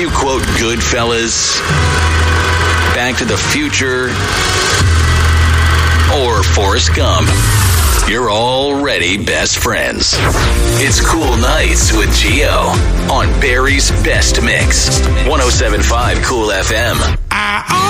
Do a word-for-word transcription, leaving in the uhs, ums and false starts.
you quote Goodfellas, Back to the Future, or Forrest Gump, you're already best friends. It's Cool Nights with Gio on Barry's Best Mix. one oh seven point five Cool F M. I